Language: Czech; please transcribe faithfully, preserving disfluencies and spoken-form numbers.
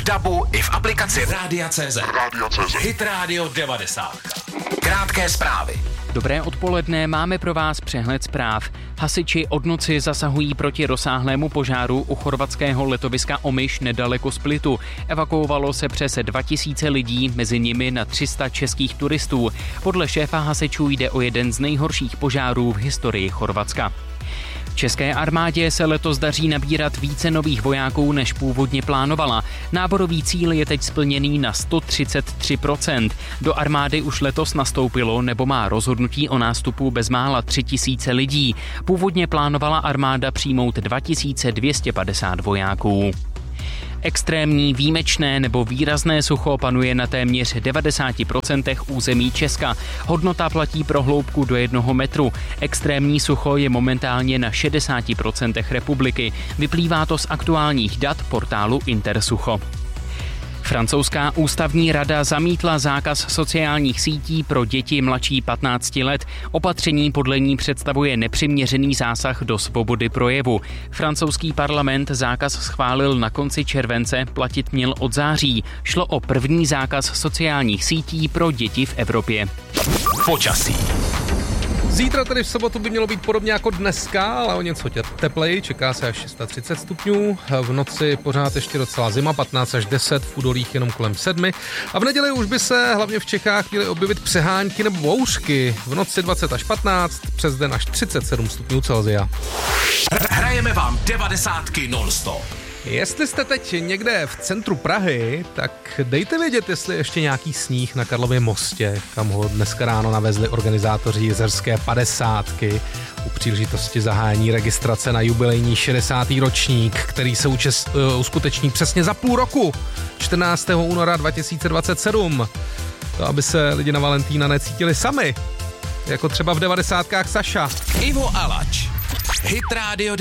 v dabu i v aplikaci Rádia tečka cé zet. Hit Radio devadesát. Krátké zprávy. Dobré odpoledne, máme pro vás přehled zpráv. Hasiči od noci zasahují proti rozsáhlému požáru u chorvatského letoviska Omiš nedaleko Splitu. Evakuovalo se přes dva tisíce lidí, mezi nimi na tři sta českých turistů. Podle šéfa hasičů jde o jeden z nejhorších požárů v historii Chorvatska. České armádě se letos daří nabírat více nových vojáků, než původně plánovala. Náborový cíl je teď splněný na sto třicet tři procent. Do armády už letos nastoupilo nebo má rozhodnutí o nástupu bezmála tři tisíce lidí. Původně plánovala armáda přijmout dva tisíce dvě stě padesát vojáků. Extrémní, výjimečné nebo výrazné sucho panuje na téměř devadesát procent území Česka. Hodnota platí pro hloubku do jednoho metru. Extrémní sucho je momentálně na šedesát procent republiky. Vyplývá to z aktuálních dat portálu Intersucho. Francouzská ústavní rada zamítla zákaz sociálních sítí pro děti mladší patnácti let. Opatření podle ní představuje nepřiměřený zásah do svobody projevu. Francouzský parlament zákaz schválil na konci července, platit měl od září. Šlo o první zákaz sociálních sítí pro děti v Evropě. Počasí. Zítra tedy v sobotu by mělo být podobně jako dneska, ale o něco tepleji, čeká se až třicet šest stupňů, v noci pořád ještě docela zima, patnáct až deset, v údolích jenom kolem sedmi a v neděli už by se hlavně v Čechách měly objevit přehánky nebo bouřky, v noci dvacet až patnáct, přes den až třicet sedm stupňů Celsia. Hrajeme vám devadesátky non-stop. Jestli jste teď někde v centru Prahy, tak dejte vědět, jestli ještě nějaký sníh na Karlově mostě, kam ho dneska ráno navezli organizátoři Jizerské padesátky u příležitosti zahájení registrace na jubilejní šedesátý ročník, který se učes, uh, uskuteční přesně za půl roku, čtrnáctého února dva tisíce dvacet sedm. To, aby se lidi na Valentína necítili sami, jako třeba v devadesátkách Saša. Ivo Alač. Hit Radio